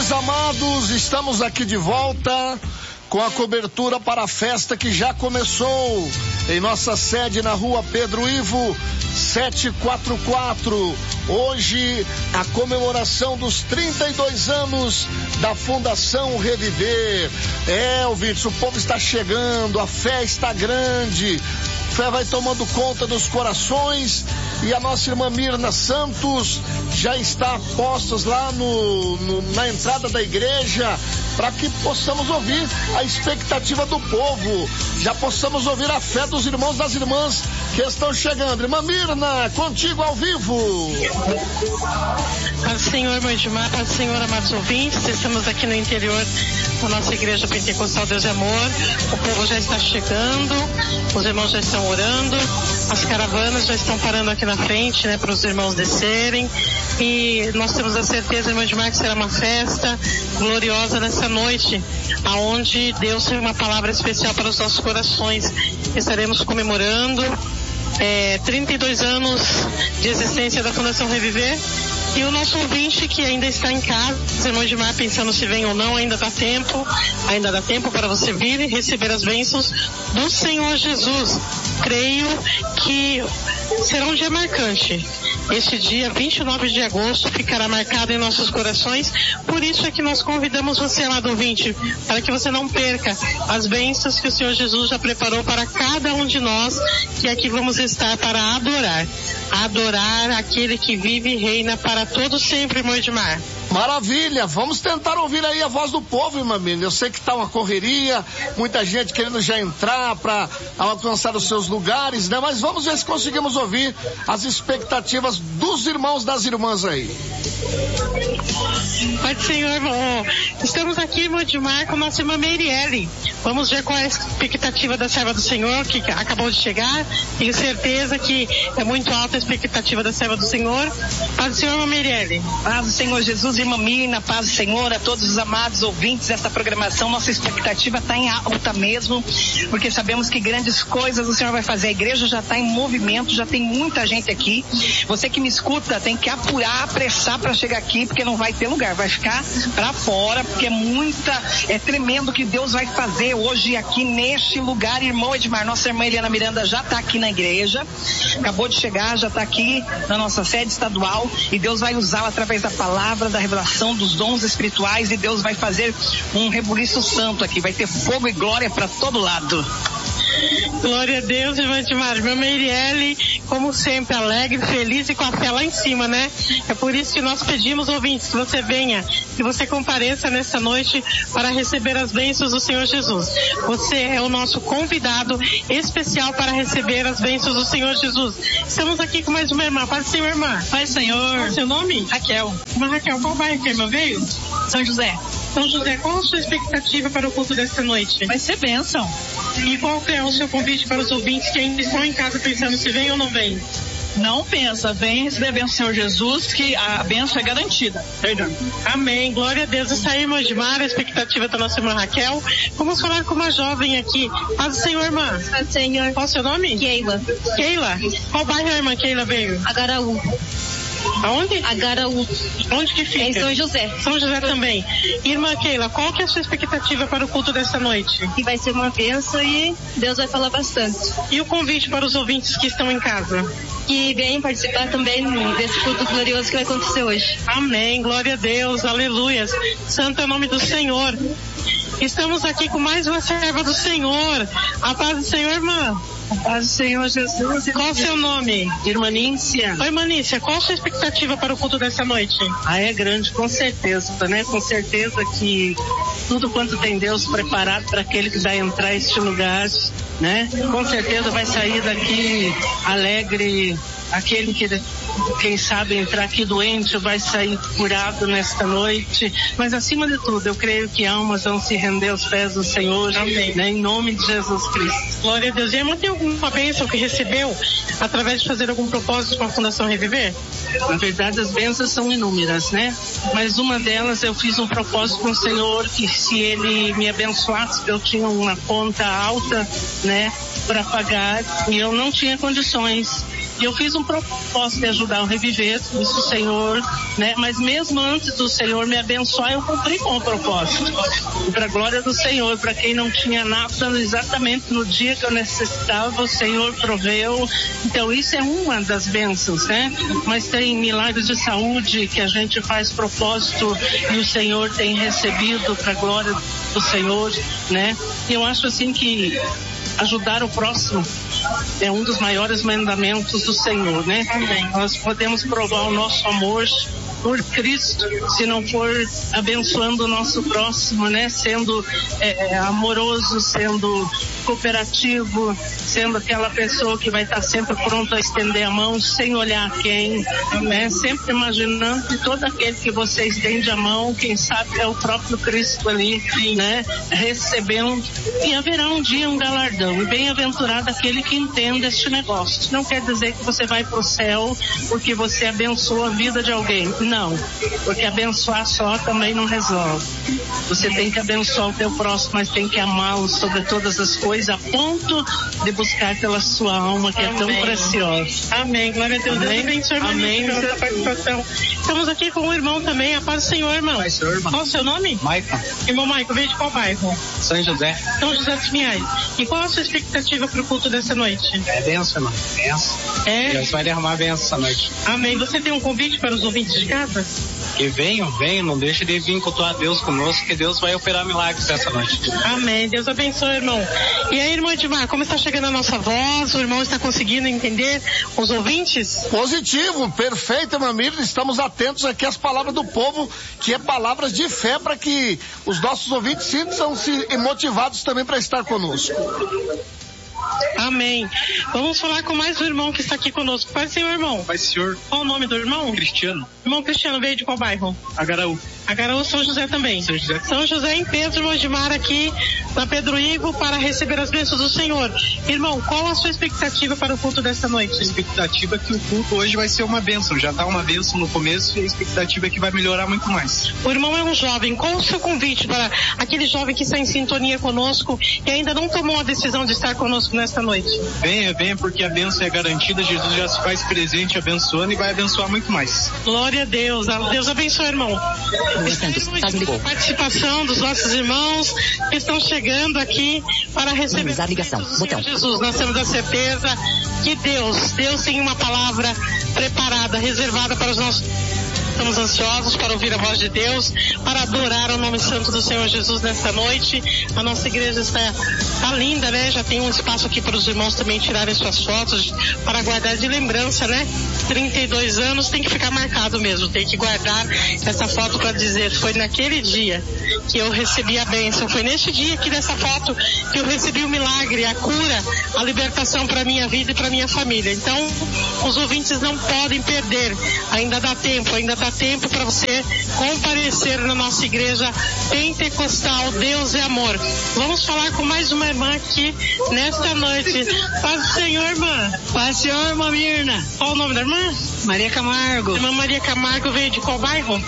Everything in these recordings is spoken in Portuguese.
Ouvintes amados, estamos aqui de volta com a cobertura para a festa que já começou em nossa sede na rua Pedro Ivo 744. Hoje a comemoração dos 32 anos da Fundação Reviver. Ouvintes, o povo está chegando, a fé está grande, a fé vai tomando conta dos corações e a nossa irmã Mirna Santos já está a postos lá na entrada da igreja para que possamos ouvir a expectativa do povo, já possamos ouvir a fé dos irmãos e das irmãs que estão chegando. Irmã Mirna, contigo ao vivo. Paz do Senhor, irmão Edmar, paz do Senhor, amados ouvintes, estamos aqui no interior da nossa igreja pentecostal Deus e Amor. O povo já está chegando, os irmãos já estão orando, as caravanas já estão parando aqui na frente, né, para os irmãos descerem, e nós temos a certeza, irmão Edmar, que será uma festa gloriosa nessa noite, aonde Deus tem uma palavra especial para os nossos corações. Estaremos comemorando 32 anos de existência da Fundação Reviver. E o nosso ouvinte que ainda está em casa, irmão Edmar, pensando se vem ou não, ainda dá tempo para você vir e receber as bênçãos do Senhor Jesus. Creio que será um dia marcante. Este dia 29 de agosto ficará marcado em nossos corações, por isso é que nós convidamos você, amado ouvinte, para que você não perca as bênçãos que o Senhor Jesus já preparou para cada um de nós, que aqui vamos estar para adorar aquele que vive e reina para todo sempre, irmão Edmar. Maravilha, vamos tentar ouvir aí a voz do povo, irmã Mirna. Eu sei que está uma correria, muita gente querendo já entrar para alcançar os seus lugares, né? Mas vamos ver se conseguimos ouvir as expectativas dos irmãos e das irmãs aí. Pai do Senhor, irmão. Estamos aqui, irmão Edmar, com nossa irmã Meiriele. Vamos ver qual é a expectativa da serva do Senhor, que acabou de chegar. Tenho certeza que é muito alta a expectativa da serva do Senhor. Paz do Senhor, irmã Meiriele. Paz do Senhor Jesus, irmã Mirna, paz do Senhor a todos os amados ouvintes desta programação. Nossa expectativa está em alta mesmo, porque sabemos que grandes coisas o Senhor vai fazer. A igreja já está em movimento, já tem muita gente aqui. Você que me escuta tem que apurar, apressar para chegar aqui, porque não vai ter lugar, vai ficar para fora, porque é tremendo o que Deus vai fazer hoje aqui neste lugar. Irmão Edmar, nossa irmã Eliana Miranda já está aqui na igreja, acabou de chegar, já está aqui na nossa sede estadual, e Deus vai usá-la através da palavra, da revelação, dos dons espirituais, e Deus vai fazer um rebuliço santo aqui, vai ter fogo e glória para todo lado. Glória a Deus, irmã Edmar. Irmã Meiriele, como sempre, alegre, feliz e com a fé lá em cima, né? É por isso que nós pedimos, ouvintes, que você venha, que você compareça nessa noite para receber as bênçãos do Senhor Jesus. Você é o nosso convidado especial para receber as bênçãos do Senhor Jesus. Estamos aqui com mais uma irmã. Paz do Senhor, irmã. Paz do Senhor. Qual é o seu nome? Raquel. Irmã Raquel, qual bairro que a irmã veio? São José. São José, qual a sua expectativa para o culto desta noite? Vai ser bênção. E qual é o seu convite para os ouvintes que ainda estão em casa pensando se vem ou não vem? Não pensa, vem receber a bênção do Senhor Jesus, que a bênção é garantida. Perdão. Amém, glória a Deus. Está aí, irmã Edmar, a expectativa da nossa irmã Raquel. Vamos falar com uma jovem aqui. Paz do Senhor, irmã. Paz do Senhor. Qual o seu nome? Keila. Keila? Qual bairro a irmã Keila veio? Agaraú. Aonde? Agaraú. Onde que fica? Em São José. São José também. Irmã Keila, qual que é a sua expectativa para o culto desta noite? Que vai ser uma bênção e Deus vai falar bastante. E o convite para os ouvintes que estão em casa? Que venham participar também desse culto glorioso que vai acontecer hoje. Amém, glória a Deus, aleluias. Santo é o nome do Senhor. Estamos aqui com mais uma serva do Senhor. A paz do Senhor, irmã. A paz do Senhor Jesus. Qual o seu nome? Irmã Nícia. Oi, irmã Nícia, qual a sua expectativa para o culto dessa noite? É grande, com certeza, né? Com certeza que tudo quanto tem Deus preparado para aquele que vai entrar neste lugar, né? Com certeza vai sair daqui alegre, aquele que, quem sabe, entrar aqui doente vai sair curado nesta noite, mas acima de tudo eu creio que almas vão se render aos pés do Senhor. Amém. Né? Em nome de Jesus Cristo. Glória a Deus. E a irmã tem alguma bênção que recebeu através de fazer algum propósito com a Fundação Reviver? Na verdade as bênçãos são inúmeras, né? Mas uma delas eu fiz um propósito com o Senhor, que se Ele me abençoasse, eu tinha uma conta alta, né, para pagar, e eu não tinha condições. E eu fiz um propósito de ajudar o Reviver, disse o Senhor, né? Mas mesmo antes do Senhor me abençoar, eu cumpri com o propósito. E para a glória do Senhor, para quem não tinha nada, exatamente no dia que eu necessitava, o Senhor proveu. Então isso é uma das bênçãos, né? Mas tem milagres de saúde que a gente faz propósito e o Senhor tem recebido para a glória do Senhor, né? E eu acho assim que ajudar o próximo é um dos maiores mandamentos do Senhor, né? Amém. Nós podemos provar o nosso amor por Cristo, se não for abençoando o nosso próximo, né? Sendo amoroso, sendo cooperativo, sendo aquela pessoa que vai estar sempre pronta a estender a mão sem olhar quem, né? Sempre imaginando que todo aquele que você estende a mão, quem sabe é o próprio Cristo ali, né? Recebendo, e haverá um dia um galardão, e bem-aventurado aquele que entenda este negócio. Não quer dizer que você vai para o céu porque você abençoa a vida de alguém. Não, porque abençoar só também não resolve. Você tem que abençoar o teu próximo, mas tem que amá-lo sobre todas as coisas, a ponto de buscar pela sua alma, que é tão preciosa. Amém. Glória a Deus. Amém. Amém. Pela participação. Estamos aqui com o irmão também. A paz do Senhor, irmão. Paz do Senhor, irmão. Qual o seu nome? Maicon. Irmão Maicon, veio de qual bairro? São José. São José dos Pinhais. E qual a sua expectativa para o culto dessa noite? É benção, irmão. Benção. Deus vai derramar benção essa noite. Amém. Você tem um convite para os ouvintes de casa? Que venham, não deixe de vir cultuar Deus conosco, que Deus vai operar milagres essa noite. Amém. Deus abençoe, irmão. E aí, irmão Edmar, como está chegando a nossa voz? O irmão está conseguindo entender os ouvintes? Positivo, perfeito, meu amigo. Estamos atentos aqui às palavras do povo, que é palavras de fé, para que os nossos ouvintes sintam-se motivados também para estar conosco. Amém. Vamos falar com mais um irmão que está aqui conosco. Pai do Senhor, irmão. Pai do Senhor. Qual o nome do irmão? Cristiano. Irmão Cristiano, veio de qual bairro? Agaraú. Agaraú, São José também. São José. São José em Pedro, irmão Edmar, aqui na Pedro Ivo, para receber as bênçãos do Senhor. Irmão, qual a sua expectativa para o culto desta noite? A expectativa é que o culto hoje vai ser uma bênção. Já está uma bênção no começo e a expectativa é que vai melhorar muito mais. O irmão é um jovem. Qual o seu convite para aquele jovem que está em sintonia conosco e ainda não tomou a decisão de estar conosco nesta noite? Venha, porque a bênção é garantida. Jesus já se faz presente abençoando e vai abençoar muito mais. Glória a Deus. Deus abençoe, irmão. A participação dos nossos irmãos que estão chegando aqui para receber a ligação. Botão. Jesus, nós temos a certeza que Deus tem uma palavra preparada, reservada para os nossos. Estamos ansiosos para ouvir a voz de Deus, para adorar o nome santo do Senhor Jesus nesta noite. A nossa igreja está linda, né? Já tem um espaço aqui para os irmãos também tirarem suas fotos, para guardar de lembrança, né? 32 anos tem que ficar marcado mesmo, tem que guardar essa foto para dizer, foi naquele dia que eu recebi a bênção, foi neste dia aqui dessa foto que eu recebi o milagre, a cura, a libertação para minha vida e para minha família. Então, os ouvintes não podem perder, ainda dá tempo para você comparecer na nossa igreja pentecostal. Deus é amor. Vamos falar com mais uma irmã aqui nesta noite. Paz do Senhor, irmã. Paz do Senhor, irmã Mirna. Qual o nome da irmã? Maria Camargo. Irmã Maria Camargo veio de qual bairro?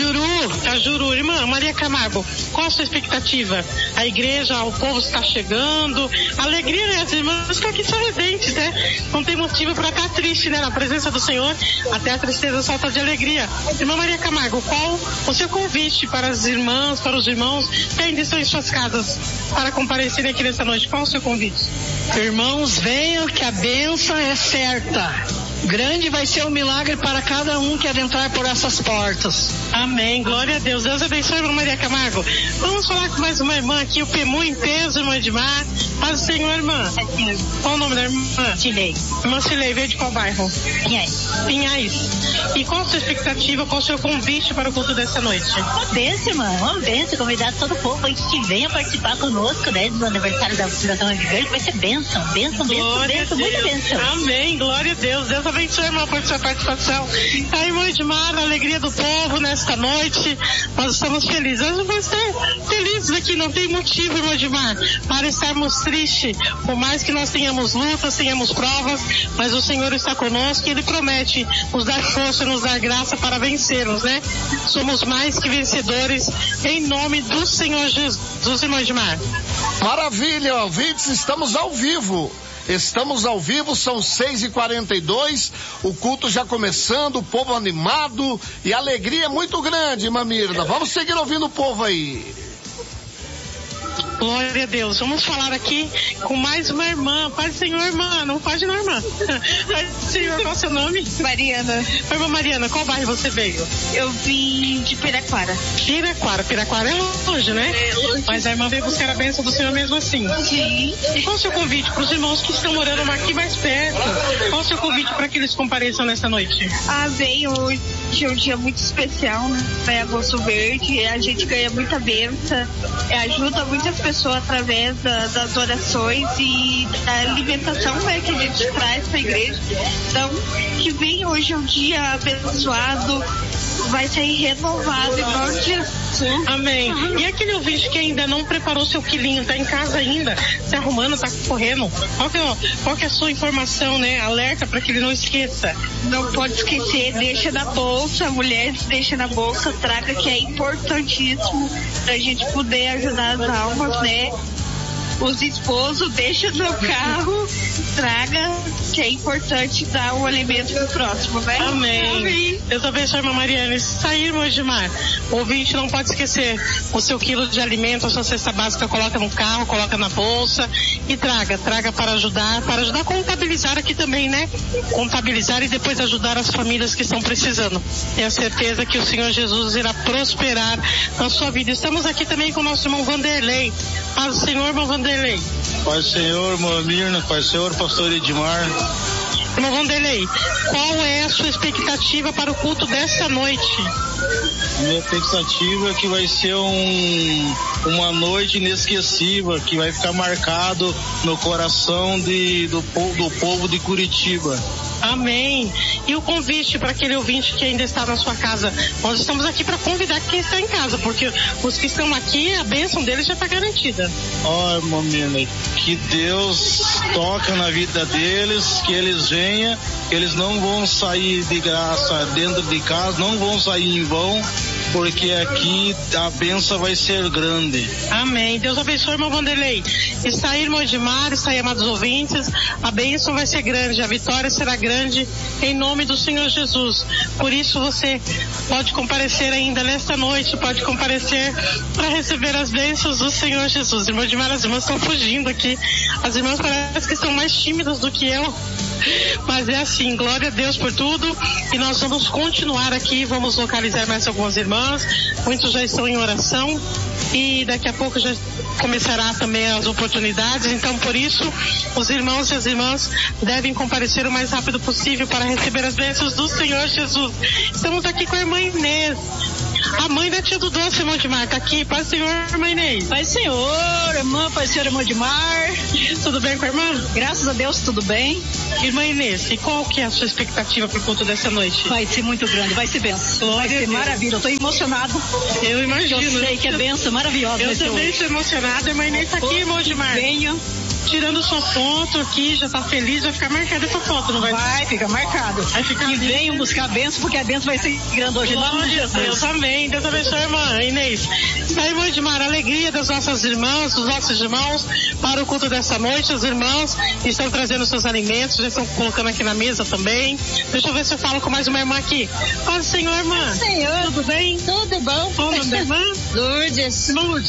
Cajuru. Irmã Maria Camargo, qual a sua expectativa? A igreja, o povo está chegando, a alegria, né? As irmãs estão aqui sorridentes, né? Não tem motivo para estar triste, né? Na presença do Senhor, até a tristeza solta de alegria. Irmã Maria Camargo, qual o seu convite para as irmãs, para os irmãos que ainda estão em suas casas para comparecerem aqui nessa noite? Qual o seu convite? Irmãos, venham que a bênção é certa. Grande vai ser o milagre para cada um que adentrar por essas portas. Amém, glória a Deus. Deus abençoe, irmã Maria Camargo. Vamos falar com mais uma irmã aqui, o PEMU em peso, irmã Edmar. Paz do Senhor, irmã. Qual o nome da irmã? Cilei. Irmã Cilei, veio de qual bairro? Pinhais. E qual a sua expectativa, qual o seu convite para o culto dessa noite? Uma bênção, irmã, uma bênção. Convidar todo o povo aí que venha participar conosco, né, do aniversário da Fundação Reviver, vai ser bênção, muita bênção. Amém, glória a Deus. Deus abençoe, irmã, por sua participação. A irmã Edmar, a alegria do povo nesta noite, nós estamos felizes. Nós vamos estar felizes aqui, não tem motivo, irmã Edmar, para estarmos tristes, por mais que nós tenhamos lutas, tenhamos provas, mas o Senhor está conosco e Ele promete nos dar força, nos dar graça para vencermos, né? Somos mais que vencedores, em nome do Senhor Jesus, irmã Edmar. Maravilha, ouvintes, estamos ao vivo. Estamos ao vivo, são 6h42, o culto já começando, o povo animado e a alegria é muito grande, irmã Mirna. Vamos seguir ouvindo o povo aí. Glória a Deus. Vamos falar aqui com mais uma irmã. Pai do Senhor, irmã. Não pode não, irmã. Pai do Senhor, qual é o seu nome? Mariana. Irmã Mariana, qual bairro você veio? Eu vim de Piraquara. Piraquara é longe, né? É longe. Mas a irmã veio buscar a bênção do Senhor mesmo assim. Sim. E qual é o seu convite para os irmãos que estão morando aqui mais perto? Qual é o seu convite para que eles compareçam nesta noite? Veio hoje é um dia muito especial, né? Agosto Verde. A gente ganha muita bênção. Ajuda muitas pessoas através das orações e da alimentação, né, que a gente traz para a igreja. Então, que vem hoje um dia abençoado, vai ser renovado em nome de Jesus. Amém. E aquele ouvinte que ainda não preparou seu quilinho, tá em casa ainda, se arrumando, tá correndo, qual que é a sua informação, né? Alerta para que ele não esqueça. Não pode esquecer, deixa na bolsa, mulheres, deixa na bolsa, traga, que é importantíssimo pra gente poder ajudar as almas, né? Os esposos, deixa no carro, traga, que é importante dar o alimento pro próximo, né? Amém. Deus abençoe, irmã Mariana. E se sair, irmã Edmar, o ouvinte não pode esquecer o seu quilo de alimento, a sua cesta básica, coloca no carro, coloca na bolsa e traga para ajudar a contabilizar aqui também, né? Contabilizar e depois ajudar as famílias que estão precisando. Tenho certeza que o Senhor Jesus irá prosperar na sua vida. Estamos aqui também com o nosso irmão Vanderlei. Paz do Senhor, irmão Vanderlei. Pai do Senhor, irmã Mirna, Pai do Senhor, pastor Edmar. Irmão Vanderlei, qual é a sua expectativa para o culto desta noite? A minha expectativa é que vai ser uma noite inesquecível, que vai ficar marcado no coração do povo de Curitiba. Amém. E o convite para aquele ouvinte que ainda está na sua casa? Nós estamos aqui para convidar quem está em casa, porque os que estão aqui, a bênção deles já está garantida. Ó, irmã Mirna, que Deus toca na vida deles, que eles venham, que eles não vão sair de graça dentro de casa, não vão sair em vão, porque aqui a bênção vai ser grande. Amém. Deus abençoe, irmão Vanderlei. Está aí, irmão Edmar, está aí, amados ouvintes, a bênção vai ser grande, a vitória será grande, em nome do Senhor Jesus. Por isso você pode comparecer ainda nesta noite, pode comparecer para receber as bênçãos do Senhor Jesus. Irmão Edmar, as irmãs estão fugindo aqui, as irmãs parecem que estão mais tímidas do que eu, mas é assim, glória a Deus por tudo, e nós vamos continuar aqui, vamos localizar mais algumas irmãs, muitos já estão em oração, e daqui a pouco já começará também as oportunidades, então por isso os irmãos e as irmãs devem comparecer o mais rápido possível para receber as bênçãos do Senhor Jesus. Estamos aqui com a irmã Inês, a mãe da tia do doce, irmão Edmar, tá aqui. Pai do Senhor, irmã Inês. Pai do Senhor, irmã, Pai do Senhor, irmão Edmar. Tudo bem com a irmã? Graças a Deus, tudo bem. Irmã Inês, e qual que é a sua expectativa para o culto dessa noite? Vai ser muito grande, vai ser benção. Vai ser maravilha, eu tô emocionado. Eu imagino. Eu sei que é benção maravilhosa. Eu também estou emocionada, irmã Inês tá aqui, irmão Edmar. Venha. Tirando sua foto aqui, já tá feliz, vai ficar marcada essa foto, não vai? Vai, fica marcado. Vai ficar e venham buscar a benção, porque a benção vai ser grande hoje. Glória a Deus, amém. Deus abençoe, irmã Inês. Está, irmão Edmar, a alegria das nossas irmãs, dos nossos irmãos, para o culto dessa noite. Os irmãos estão trazendo seus alimentos, já estão colocando aqui na mesa também. Deixa eu ver se eu falo com mais uma irmã aqui. Paz do Senhor, irmã. Senhor. Tudo bem? Tudo bom. Qual o nome da irmã? Lourdes. Lourdes.